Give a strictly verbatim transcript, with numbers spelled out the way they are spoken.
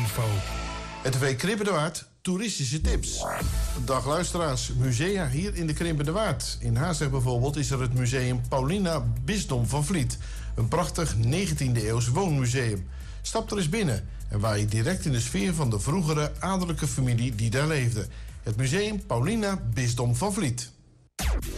niveau. R T V Krimpen de Waard, toeristische tips. Dag luisteraars, musea hier in de Krimpen de Waard. In Haasrecht bijvoorbeeld is er het museum Paulina Bisdom van Vliet. Een prachtig negentiende eeuws woonmuseum. Stap er eens binnen en waai je direct in de sfeer van de vroegere adellijke familie die daar leefde. Het museum Paulina Bisdom van Vliet.